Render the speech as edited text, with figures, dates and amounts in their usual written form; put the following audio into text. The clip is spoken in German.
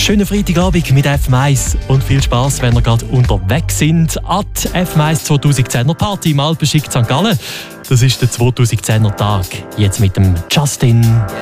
Schönen Freitagabend mit FM1 und viel Spass, wenn ihr gerade unterwegs sind. An die FM1 2010er Party im Alpenschick St. Gallen. Das ist der 2010er Tag. Jetzt mit dem Justin.